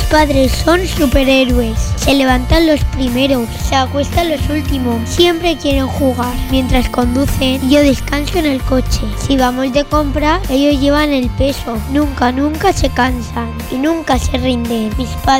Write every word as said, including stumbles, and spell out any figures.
padres son superhéroes. Se levantan los primeros, se acuestan los últimos. Siempre quieren jugar mientras conducen y yo descanso en el coche. Si vamos de compra, ellos llevan el peso. Nunca, nunca se cansan y nunca se rinden. Mis padres